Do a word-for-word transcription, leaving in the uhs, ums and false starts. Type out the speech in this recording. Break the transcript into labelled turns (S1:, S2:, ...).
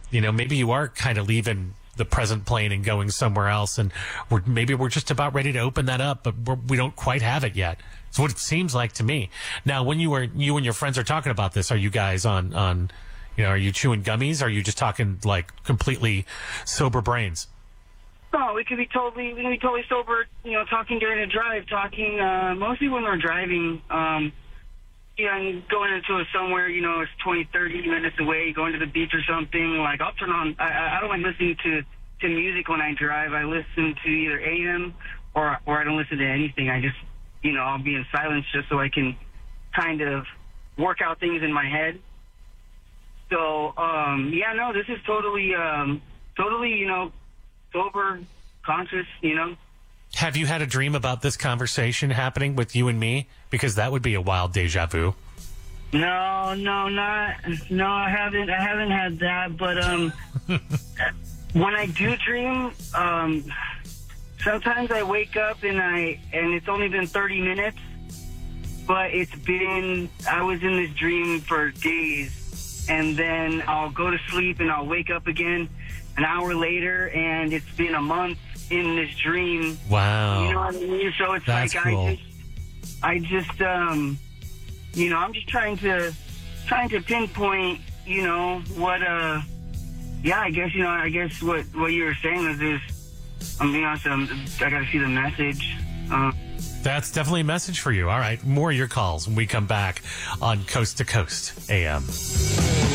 S1: You know, maybe you are kind of leaving the present plane and going somewhere else, and we're, maybe we're just about ready to open that up, but we're, we don't quite have it yet. It's what it seems like to me. Now, when you were you and your friends are talking about this, are you guys on on, you know, are you chewing gummies? Or are you just talking like completely sober brains?
S2: No, we could be totally we can be totally sober. You know, talking during a drive, talking uh, mostly when we're driving. Um, Yeah, and going into a somewhere, you know, it's twenty, thirty minutes away, going to the beach or something. Like, I'll turn on, I, I don't like listening to, to music when I drive. I listen to either A M or, or I don't listen to anything. I just, you know, I'll be in silence just so I can kind of work out things in my head. So, um, yeah, no, this is totally, um, totally, you know, sober, conscious, you know.
S1: Have you had a dream about this conversation happening with you and me? Because that would be a wild deja vu.
S2: No, no, not, no, I haven't, I haven't had that, but, um, when I do dream, um, sometimes I wake up and I, and it's only been thirty minutes, but it's been, I was in this dream for days, and then I'll go to sleep and I'll wake up again an hour later, and it's been a month in this dream.
S1: Wow.
S2: You know what I mean? So it's
S1: That's
S2: like
S1: cool.
S2: I just, I just, um, you know, I'm just trying to, trying to pinpoint, you know, what, uh, yeah, I guess, you know, I guess what, what you were saying is there's, I'm being honest, I'm, I got to see the message. Uh,
S1: That's definitely a message for you. All right. More of your calls when we come back on Coast to Coast A M.